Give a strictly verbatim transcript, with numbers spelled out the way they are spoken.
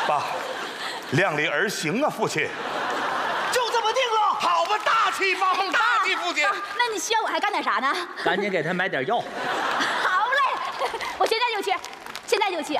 爸，量力而行啊，父亲。 就这么定了。 好吧，大气方方，大气，父亲。 啊，那你需要我还干点啥呢？ 赶紧给他买点药。 好嘞，我现在就去，现在就去。